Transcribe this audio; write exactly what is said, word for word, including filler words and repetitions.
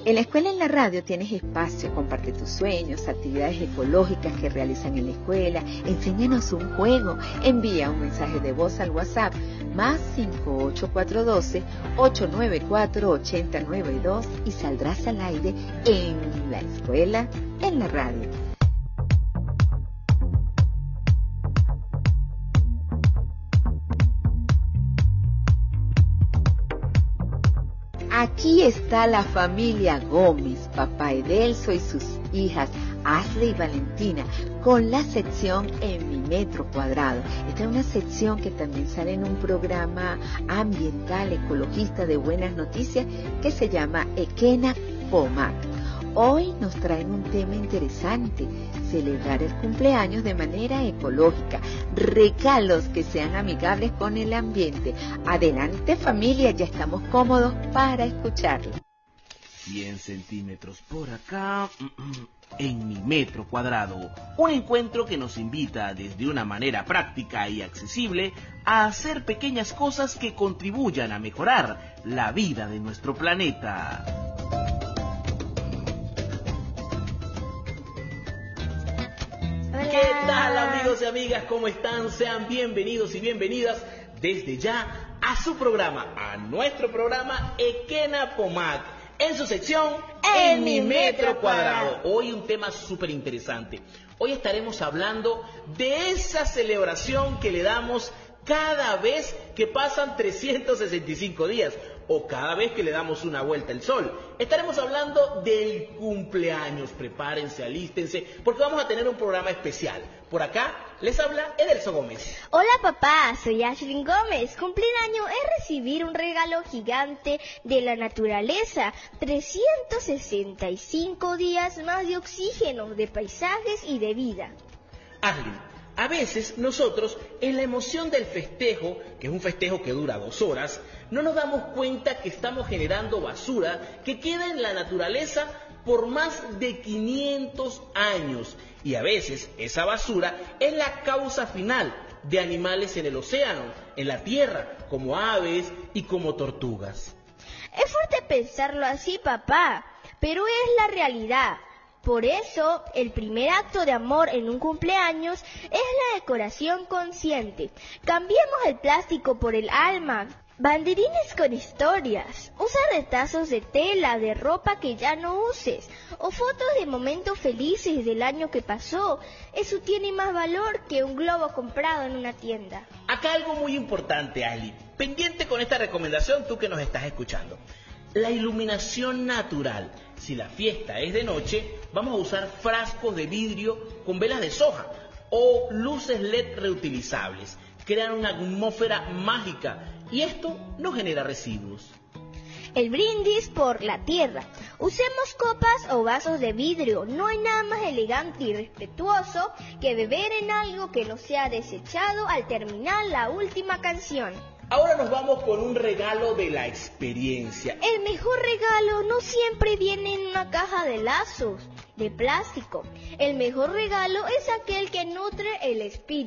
En la escuela en la radio tienes espacio, comparte tus sueños, actividades ecológicas que realizan en la escuela, enséñanos un juego, envía un mensaje de voz al WhatsApp más cinco ocho cuatro uno dos, ocho nueve cuatro, ocho cero nueve dos y saldrás al aire en la escuela en la radio. Aquí está la familia Gómez, papá Edelso y sus hijas Ashley y Valentina, con la sección En mi metro cuadrado. Esta es una sección que también sale en un programa ambiental, ecologista de buenas noticias que se llama Ekena Pomac. Hoy nos traen un tema interesante, celebrar el cumpleaños de manera ecológica, regalos que sean amigables con el ambiente. Adelante familia, ya estamos cómodos para escucharlo. cien centímetros por acá, en mi metro cuadrado. Un encuentro que nos invita desde una manera práctica y accesible a hacer pequeñas cosas que contribuyan a mejorar la vida de nuestro planeta. ¿Qué tal amigos y amigas? ¿Cómo están? Sean bienvenidos y bienvenidas desde ya a su programa, a nuestro programa Ekena Pomac, en su sección En, en mi metro cuadrado. Hoy un tema súper interesante. Hoy estaremos hablando de esa celebración que le damos cada vez que pasan trescientos sesenta y cinco días o cada vez que le damos una vuelta al sol. Estaremos hablando del cumpleaños. Prepárense, alístense, porque vamos a tener un programa especial. Por acá les habla Edelso Gómez. Hola papá, soy Ashley Gómez. Cumplir año es recibir un regalo gigante de la naturaleza. trescientos sesenta y cinco días más de oxígeno, de paisajes y de vida. Ashley, a veces nosotros, en la emoción del festejo, que es un festejo que dura dos horas, no nos damos cuenta que estamos generando basura que queda en la naturaleza por más de quinientos años. Y a veces esa basura es la causa final de animales en el océano, en la tierra, como aves y como tortugas. Es fuerte pensarlo así, papá, pero es la realidad. Por eso, el primer acto de amor en un cumpleaños es la decoración consciente. Cambiemos el plástico por el alma. Banderines con historias. Usa retazos de tela, de ropa que ya no uses. O fotos de momentos felices del año que pasó. Eso tiene más valor que un globo comprado en una tienda. Acá algo muy importante, Ashley. Pendiente con esta recomendación, tú que nos estás escuchando. La iluminación natural. Si la fiesta es de noche, vamos a usar frascos de vidrio con velas de soja o luces L E D reutilizables. Crean una atmósfera mágica y esto no genera residuos. El brindis por la tierra. Usemos copas o vasos de vidrio. No hay nada más elegante y respetuoso que beber en algo que no sea desechado al terminar la última canción. Ahora nos vamos con un regalo de la experiencia. El mejor regalo no siempre viene en una caja de lazos de plástico. El mejor regalo es aquel que nutre el espíritu.